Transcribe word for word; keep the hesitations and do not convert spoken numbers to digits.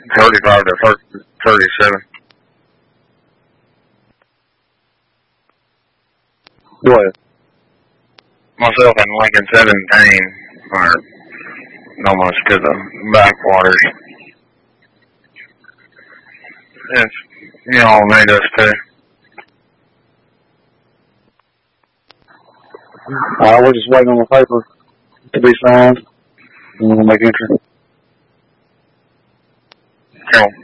thirty-five to thirty-seven. What? Myself and Lincoln seventeen are almost to the backwaters. Yes, you all need us to. Uh, we're just waiting on the paper to be signed, and we'll make entry. Cool.